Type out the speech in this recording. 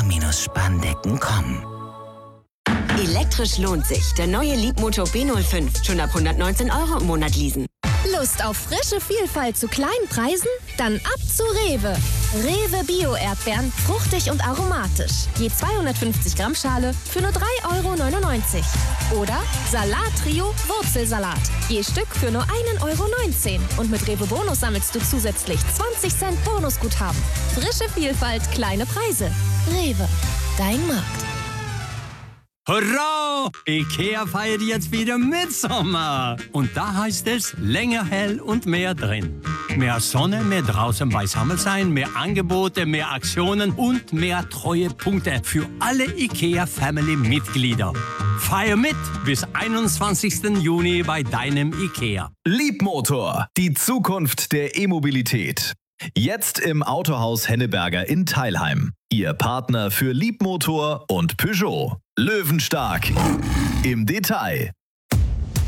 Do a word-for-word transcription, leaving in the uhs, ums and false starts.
Spandecken punkt com. Elektrisch lohnt sich. Der neue Leapmotor B null fünf. Schon ab hundertneunzehn Euro im Monat leasen. Lust auf frische Vielfalt zu kleinen Preisen? Dann ab zu Rewe. Rewe Bio-Erdbeeren, fruchtig und aromatisch. Je zweihundertfünfzig Gramm Schale für nur drei Euro neunundneunzig. Oder Salat-Trio Wurzelsalat. Je Stück für nur ein Euro neunzehn. Und mit Rewe Bonus sammelst du zusätzlich zwanzig Cent Bonusguthaben. Frische Vielfalt, kleine Preise. Rewe, dein Markt. Hurra! IKEA feiert jetzt wieder Mitsommer. Und da heißt es länger hell und mehr drin. Mehr Sonne, mehr draußen beisammen sein, mehr Angebote, mehr Aktionen und mehr Treuepunkte für alle IKEA-Family-Mitglieder. Feier mit bis einundzwanzigsten Juni bei deinem IKEA. Leapmotor, die Zukunft der E-Mobilität. Jetzt im Autohaus Henneberger in Teilheim. Ihr Partner für Leapmotor und Peugeot. Löwenstark im Detail.